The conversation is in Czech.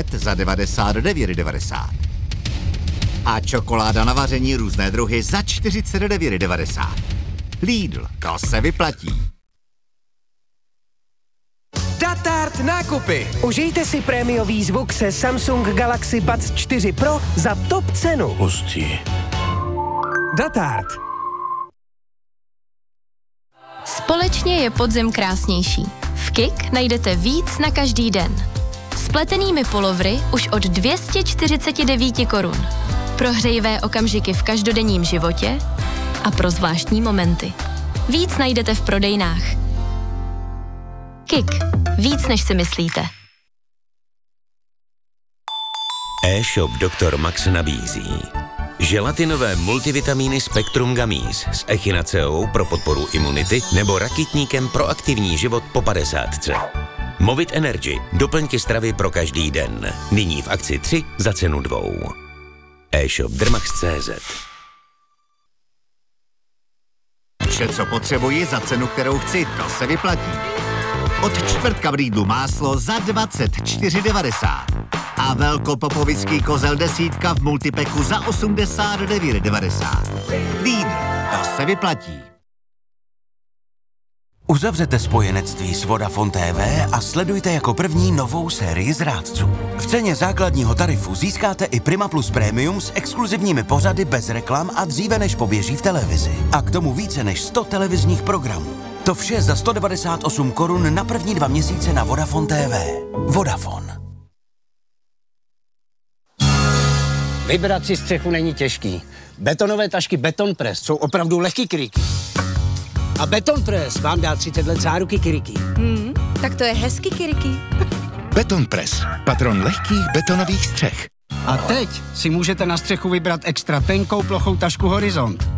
rulet za 99,90. A čokoláda na vaření různé druhy za 49,90. Lidl, to se vyplatí. Datart nákupy. Užijte si prémiový zvuk se Samsung Galaxy Buds 4 Pro za top cenu. Hustí. Datart. Společně je podzim krásnější. V KIK najdete víc na každý den. S pletenými polovry už od 249 korun. Pro hřejivé okamžiky v každodenním životě a pro zvláštní momenty. Víc najdete v prodejnách. KIK. Víc, než si myslíte. E-shop Dr. Max nabízí želatinové multivitamíny Spektrum Gummies s echinaceou pro podporu imunity nebo rakitníkem pro aktivní život po 50. Movit Energy. Doplňky stravy pro každý den. Nyní v akci 3 za cenu 2. E-shop Drmax.cz. Vše, co potřebuji za cenu, kterou chci, to se vyplatí. Od čtvrtka v Lidlu máslo za 24,90. A velkopopovický kozel desítka v multipeku za 89,90. Lidl, to se vyplatí. Uzavřete spojenectví s Vodafone TV a sledujte jako první novou sérii Zrádců. V ceně základního tarifu získáte i Prima Plus Premium s exkluzivními pořady bez reklam a dříve než poběží v televizi. A k tomu více než 100 televizních programů. To vše za 198 korun na první 2 měsíce na Vodafone TV. Vodafone. Vybrat si střechu není těžký. Betonové tašky Beton Press jsou opravdu lehký kryky. A Beton Press vám dá 30 let záruky kryky. Tak to je hezký kryky. Beton Press, patron lehkých betonových střech. A teď si můžete na střechu vybrat extra tenkou plochou tašku Horizont.